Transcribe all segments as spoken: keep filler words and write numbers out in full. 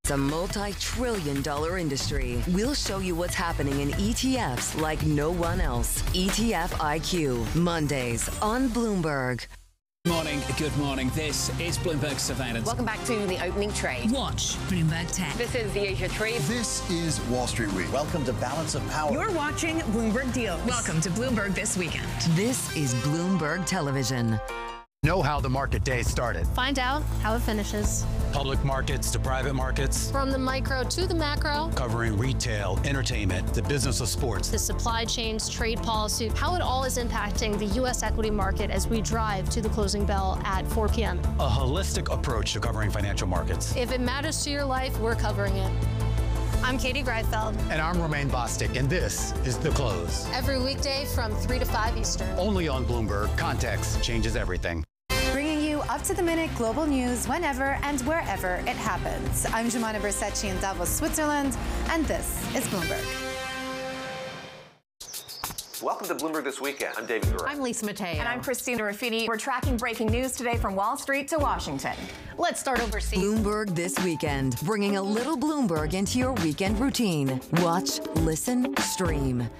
It's a multi-trillion dollar industry. We'll show you what's happening in E T Fs like no one else. E T F I Q, Mondays on Bloomberg. Good morning, good morning. This is Bloomberg Surveillance. Welcome back to the opening trade. Watch Bloomberg Tech. This is the Asia Trade. This is Wall Street Week. Welcome to Balance of Power. You're watching Bloomberg Deals. Welcome to Bloomberg This Weekend. This is Bloomberg Television. Know how the market day started. Find out how it finishes. Public markets to private markets. From the micro to the macro. Covering retail, entertainment, the business of sports. The supply chains, trade policy, how it all is impacting the U S equity market as we drive to the closing bell at four p.m. A holistic approach to covering financial markets. If it matters to your life, we're covering it. I'm Katie Greifeld. And I'm Romaine Bostic, and this is The Close. Every weekday from three to five Eastern. Only on Bloomberg. Context changes everything. Bringing you up-to-the-minute global news whenever and wherever it happens. I'm Jemana Bersecci in Davos, Switzerland, and this is Bloomberg. Welcome to Bloomberg This Weekend. I'm David Gura. I'm Lisa Mateo. And I'm Christina Ruffini. We're tracking breaking news today from Wall Street to Washington. Let's start overseas. Bloomberg This Weekend, bringing a little Bloomberg into your weekend routine. Watch, listen, stream.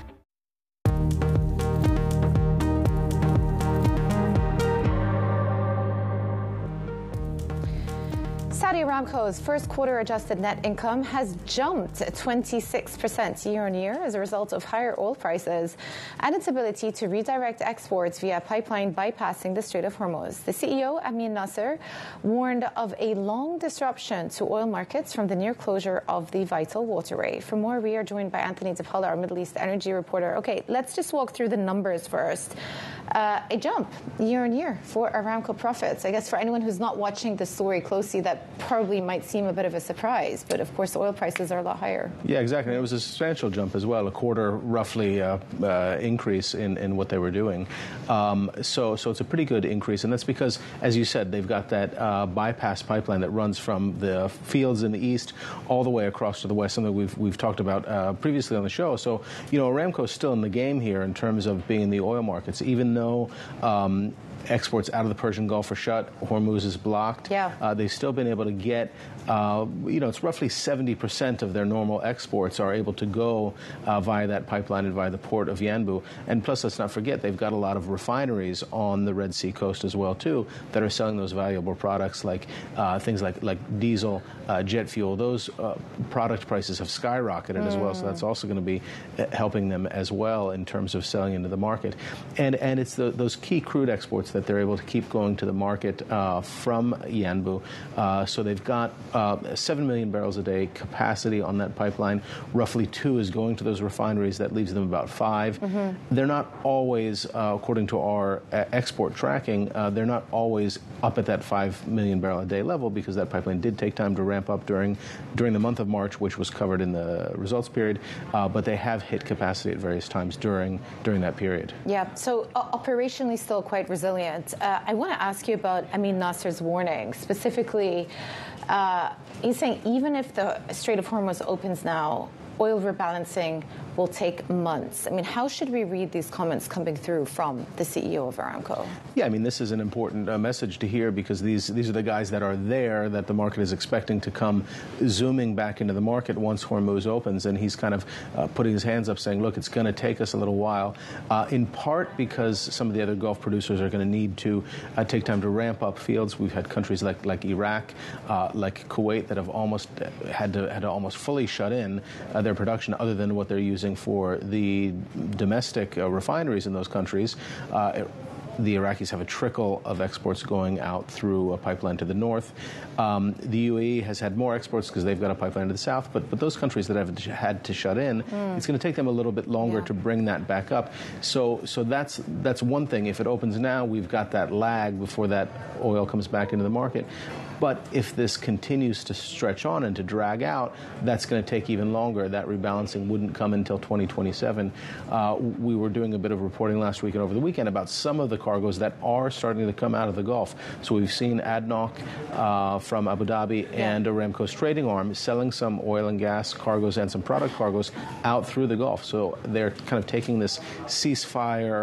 Saudi Aramco's first quarter adjusted net income has jumped twenty-six percent year on year as a result of higher oil prices and its ability to redirect exports via pipeline bypassing the Strait of Hormuz. The C E O, Amin Nasser, warned of a long disruption to oil markets from the near closure of the vital waterway. For more, we are joined by Anthony DePaula, our Middle East energy reporter. Okay, let's just walk through the numbers first. Uh, a jump year on year for Aramco profits. I guess for anyone who's not watching the story closely, that probably might seem a bit of a surprise, but of course oil prices are a lot higher. Yeah, exactly. It was a substantial jump as well, a quarter roughly uh, uh, increase in, in what they were doing. Um, so, so it's a pretty good increase, and that's because, as you said, they've got that uh, bypass pipeline that runs from the fields in the east all the way across to the west, something we've we've talked about uh, previously on the show. So, you know, Aramco is still in the game here in terms of being in the oil markets, even though um, exports out of the Persian Gulf are shut, Hormuz is blocked. Yeah. Uh, they've still been able to get, uh, you know, it's roughly seventy percent of their normal exports are able to go uh, via that pipeline and via the port of Yanbu. And plus, let's not forget, they've got a lot of refineries on the Red Sea coast as well, too, that are selling those valuable products like uh, things like, like diesel, uh, jet fuel. Those uh, product prices have skyrocketed mm. as well, so that's also going to be helping them as well in terms of selling into the market. And, and it's the, those key crude exports that they're able to keep going to the market uh, from Yanbu. Uh, so they've got uh, seven million barrels a day capacity on that pipeline. Roughly two is going to those refineries. That leaves them about five. Mm-hmm. They're not always, uh, according to our uh, export tracking, uh, they're not always up at that five million barrel a day level because that pipeline did take time to ramp up during during the month of March, which was covered in the results period. Uh, but they have hit capacity at various times during during that period. Yeah, so uh, operationally still quite resilient. Uh, I want to ask you about Amin Nasser's warning. Specifically, uh, he's saying even if the Strait of Hormuz opens now, oil rebalancing will take months. I mean, how should we read these comments coming through from the C E O of Aramco? Yeah, I mean, this is an important uh, message to hear because these these are the guys that are there that the market is expecting to come zooming back into the market once Hormuz opens. And he's kind of uh, putting his hands up saying, look, it's going to take us a little while, uh, in part because some of the other Gulf producers are going to need to uh, take time to ramp up fields. We've had countries like, like Iraq, uh, like Kuwait that have almost had to, had to almost fully shut in uh, their production other than what they're using for the domestic uh, refineries in those countries. Uh, The Iraqis have a trickle of exports going out through a pipeline to the north. Um, the U A E has had more exports because they've got a pipeline to the south, but but those countries that have had to shut in, mm. it's going to take them a little bit longer yeah. to bring that back up. So so that's that's one thing. If it opens now, we've got that lag before that oil comes back into the market. But if this continues to stretch on and to drag out, that's going to take even longer. That rebalancing wouldn't come until twenty twenty-seven. Uh, we were doing a bit of reporting last week and over the weekend about some of the cargoes that are starting to come out of the Gulf. So we've seen A D N O C uh, from Abu Dhabi yeah. and Aramco's trading arm selling some oil and gas cargoes and some product cargoes out through the Gulf. So they're kind of taking this ceasefire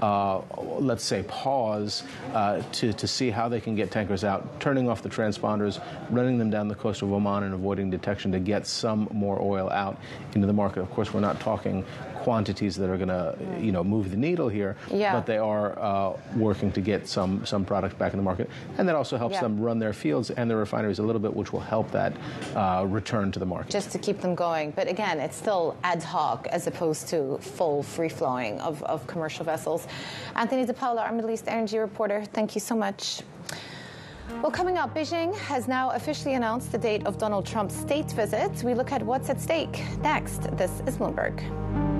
uh, let's say, pause uh, to, to see how they can get tankers out, turning off the transponders, running them down the coast of Oman and avoiding detection to get some more oil out into the market. Of course, we're not talking quantities that are going to, you know, move the needle here, yeah. but they are uh, working to get some some product back in the market, and that also helps yeah. them run their fields and their refineries a little bit, which will help that uh, return to the market. Just to keep them going, but again, it's still ad hoc as opposed to full free-flowing of, of commercial vessels. Anthony DePaula, our Middle East energy reporter, thank you so much. Well, coming up, Beijing has now officially announced the date of Donald Trump's state visit. We look at what's at stake next. This is Bloomberg.